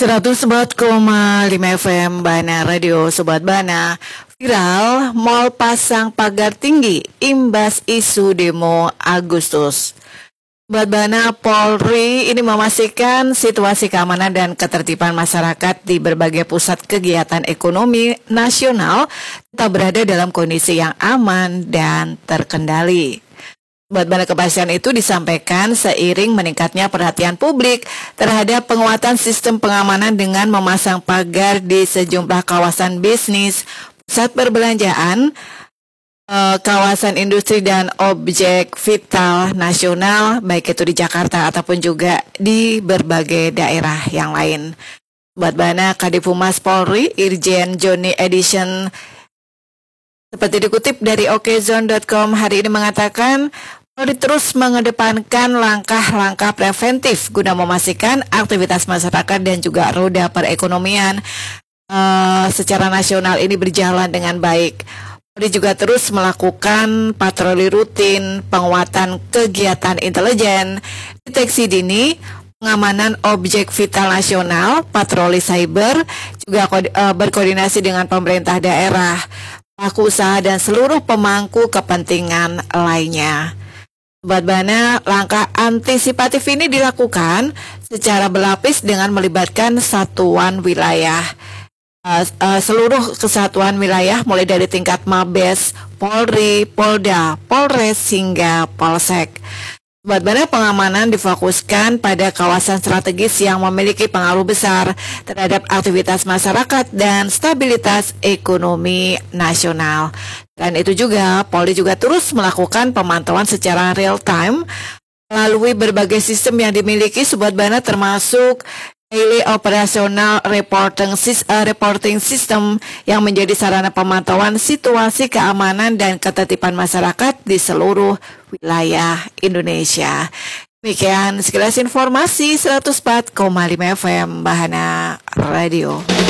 104,5 FM Bana Radio. Sobat Bana, viral mal pasang pagar tinggi imbas isu demo Agustus. Sobat Bana, Polri ini memastikan situasi keamanan dan ketertiban masyarakat di berbagai pusat kegiatan ekonomi nasional tetap berada dalam kondisi yang aman dan terkendali. Sobat Bana, kepastian itu disampaikan seiring meningkatnya perhatian publik terhadap penguatan sistem pengamanan dengan memasang pagar di sejumlah kawasan bisnis, pusat perbelanjaan, kawasan industri dan objek vital nasional, baik itu di Jakarta ataupun juga di berbagai daerah yang lain. Sobat Bana, Kadif Humas Polri, Irjen Joni Edison, seperti dikutip dari okezone.com hari ini mengatakan, Polri terus mengedepankan langkah-langkah preventif guna memastikan aktivitas masyarakat dan juga roda perekonomian secara nasional ini berjalan dengan baik. Polri juga terus melakukan patroli rutin, penguatan kegiatan intelijen, deteksi dini, pengamanan objek vital nasional, patroli cyber, juga berkoordinasi dengan pemerintah daerah, pelaku usaha dan seluruh pemangku kepentingan lainnya. Sobat Bana, langkah antisipatif ini dilakukan secara berlapis dengan melibatkan satuan wilayah. Seluruh kesatuan wilayah mulai dari tingkat Mabes, Polri, Polda, Polres hingga Polsek. Sobat Bana, pengamanan difokuskan pada kawasan strategis yang memiliki pengaruh besar terhadap aktivitas masyarakat dan stabilitas ekonomi nasional. Dan itu juga, Polri juga terus melakukan pemantauan secara real time melalui berbagai sistem yang dimiliki Sobat Bana, termasuk Daily Operational Reporting System yang menjadi sarana pemantauan situasi keamanan dan ketertiban masyarakat di seluruh wilayah Indonesia. Demikian sekilas informasi 104,5 FM Bahana Radio.